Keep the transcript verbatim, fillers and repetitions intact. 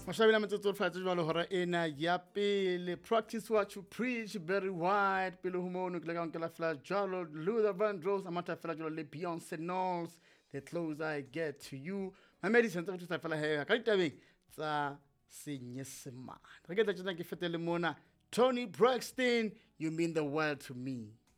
Mashabela metsotso fa tse jwalo hora ena ya pele. Practice what you preach, very wide. Pele humono kile ka nkela flash jalo Luther Vandross amata fela jalo le Beyonce Knowles. The closer I get to you. Mamedi sentse go tsa fela he ka ditabeng tsa senyesemane. Re ke tla tsena ke fetele mona. Tony Braxton, you mean the world to me.